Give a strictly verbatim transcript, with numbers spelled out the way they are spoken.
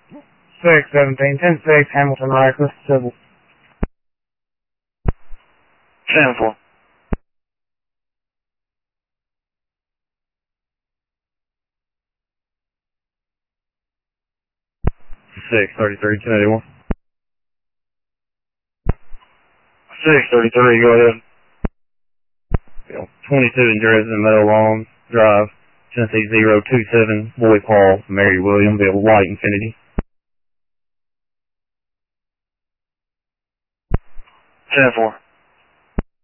six seventeen, ten six, Hamilton Riker, civil. ten four. six thirty-three, ten eighty-one. six thirty-three, go ahead. twenty-two in Dresden, Meadow Lawn Drive, Tennessee zero two seven, Boy Paul, Mary William, Bill White, Infinity. ten four.